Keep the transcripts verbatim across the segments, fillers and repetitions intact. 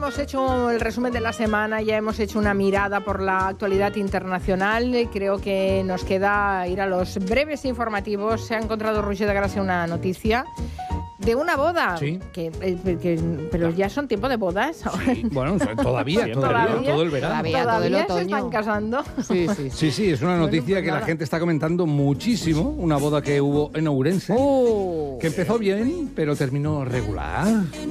hemos hecho el resumen de la semana, ya hemos hecho una mirada por la actualidad internacional. Creo que nos queda ir a los breves informativos. Se ha encontrado Roger de Gracia una noticia de una boda. Sí. Que, que, que, pero ya son tiempo de bodas. Sí, bueno, todavía, todavía, ¿Todavía? todo el verano. Todavía, ¿Todavía todo el se están casando. Sí, sí, sí, sí, es una noticia bueno, que nada. La gente está comentando muchísimo. Una boda que hubo en Ourense, oh. que empezó bien, pero terminó regular.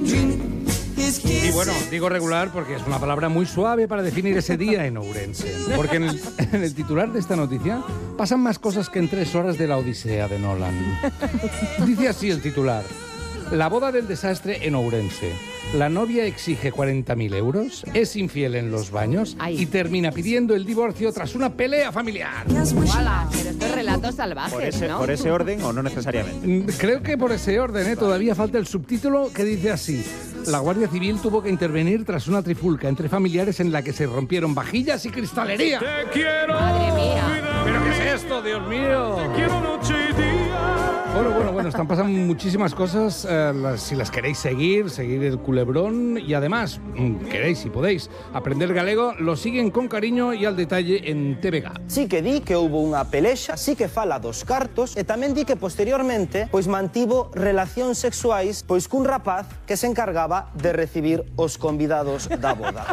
Y bueno, digo regular porque es una palabra muy suave para definir ese día en Ourense. Porque en el, en el titular de esta noticia pasan más cosas que en tres horas de la Odisea de Nolan. Dice así el titular: la boda del desastre en Ourense. La novia exige cuarenta mil euros, es infiel en los baños Ay. y termina pidiendo el divorcio tras una pelea familiar. ¡Wala! Pero esto es relatos salvajes, ¿Por ese, ¿no? ¿Por ese orden o no necesariamente? Creo que por ese orden, ¿eh? Todavía falta el subtítulo que dice así: la Guardia Civil tuvo que intervenir tras una trifulca entre familiares en la que se rompieron vajillas y cristalería. ¡Te quiero! ¡Madre mía! ¿Pero qué es esto, Dios mío? ¡Te quiero noche y día! Bueno, bueno, bueno, están pasando muchísimas cosas. Eh, las, si las queréis seguir, seguir el culebrón y además, queréis, si podéis, aprender galego, lo siguen con cariño y al detalle en T V G. Sí que di que hubo unha pelexa, sí que fala dos cartos e tamén di que posteriormente pois mantivo relacións sexuais pois cun rapaz que se encargaba de recibir os convidados da boda.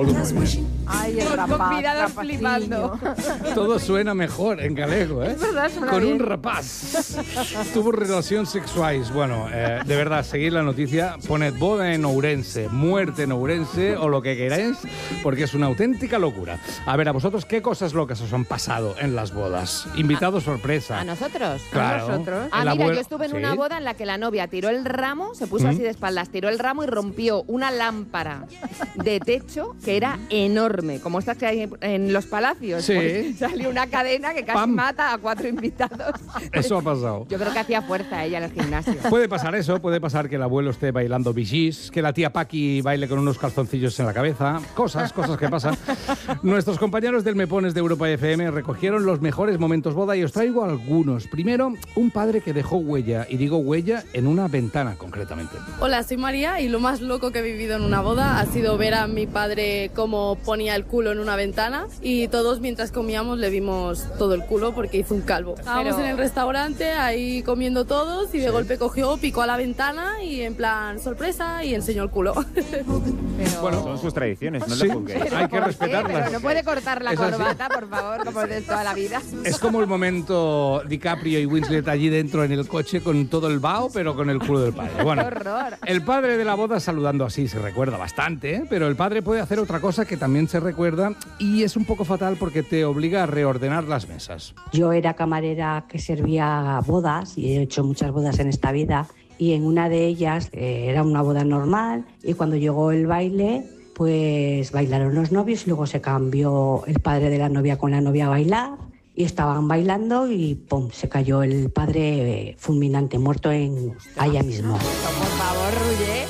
Ay, el rapaz, convidados flipando. Todo suena mejor en galego, ¿eh? Es verdad, suena con bien. un rapaz. Tuvo relaciones sexuales. Bueno, eh, de verdad, seguid la noticia. Poned boda en Ourense, muerte en Ourense o lo que queráis, porque es una auténtica locura. A ver, a vosotros, ¿qué cosas locas os han pasado en las bodas? Invitados sorpresa. ¿A nosotros? Claro. ¿A nosotros? Ah, El mira, abuelo- yo estuve en ¿Sí? una boda en la que la novia tiró el ramo, se puso ¿Mm? así de espaldas, tiró el ramo y rompió una lámpara de techo que era enorme, como estas que hay en los palacios. Sí. Pues salió una cadena que casi ¡Pam! mata a cuatro invitados. Eso ha pasado. Yo creo que hacía fuerza ella en el gimnasio. Puede pasar eso, puede pasar que el abuelo esté bailando bijís, que la tía Paqui baile con unos calzoncillos en la cabeza, cosas, cosas que pasan. Nuestros compañeros del Me Pones de Europa F M recogieron los mejores momentos boda y os traigo algunos. Primero, un padre que dejó huella, y digo huella, en una ventana concretamente. Hola, soy María y lo más loco que he vivido en una boda ha sido ver a mi padre cómo ponía el culo en una ventana y todos mientras comíamos le vimos todo el culo porque hizo un calvo. Estábamos Pero- en el restaurante ahí comiendo todos y de golpe cogió, picó a la ventana y en plan sorpresa y enseñó el culo. Pero... Bueno, Son sus tradiciones, no Sí. le juzguéis. Pero hay que ¿por qué? respetarlas. Pero no puede cortar la Es así. corbata, por favor, como de toda la vida. Es como el momento DiCaprio y Winslet allí dentro en el coche con todo el vaho, pero con el culo del padre. Bueno, ¡Qué horror! el padre de la boda saludando así se recuerda bastante, ¿eh? Pero el padre puede hacer otra cosa que también se recuerda y es un poco fatal porque te obliga a reordenar las mesas. Yo era camarera que servía bodas y he hecho muchas bodas en esta vida y en una de ellas eh, era una boda normal y cuando llegó el baile pues bailaron los novios y luego se cambió el padre de la novia con la novia a bailar y estaban bailando y pum, se cayó el padre eh, fulminante, muerto en allá mismo. Por favor, Ruller.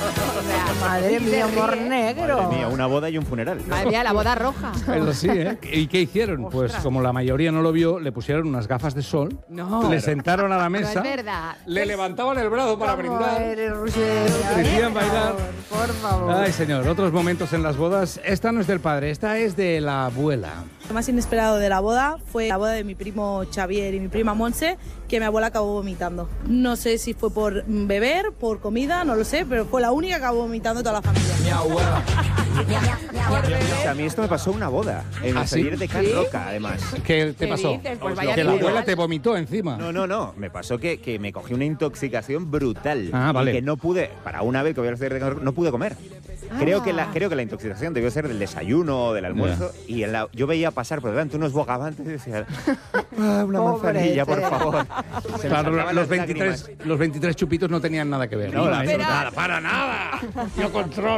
O sea, Madre mía, humor negro. Madre mía, una boda y un funeral. Madre mía, la boda roja. Pero sí, ¿eh? ¿Y qué hicieron? Pues como la mayoría no lo vio, le pusieron unas gafas de sol, No. le sentaron a la No es mesa, verdad. le levantaban el brazo para ¿Cómo brindar. eres, Roger? Le hacían bailar. Por favor. Ay, señor, otros momentos en las bodas. Esta no es del padre, esta es de la abuela. Lo más inesperado de la boda fue la boda de mi primo Xavier y mi prima Monse, que mi abuela acabó vomitando. No sé si fue por beber, por comida, no lo sé, pero fue la única que acabó vomitando toda la familia. Mi abuela. O sea, a mí esto me pasó en una boda, en ¿Ah, el sí? taller de Can ¿Sí? Roca, además. ¿Qué te ¿Qué pasó? dices? Pues Os vaya lo Que la digo. abuela te vomitó encima. No, no, no. Me pasó que, que me cogí una intoxicación brutal. Ah, vale. Y que no pude, para una vez que voy a hacer de Can Roca, no pude comer. Creo que, la, creo que la intoxicación debió ser del desayuno o del almuerzo. Y en la- yo veía pasar por delante unos bogavantes y decía, ah, una Pobre manzanilla, por Tere. favor. Se me Claro, saltaban los las veintitrés, lágrimas. los veintitrés chupitos no tenían nada que ver. No, No, la- nada, para nada. Yo controlo.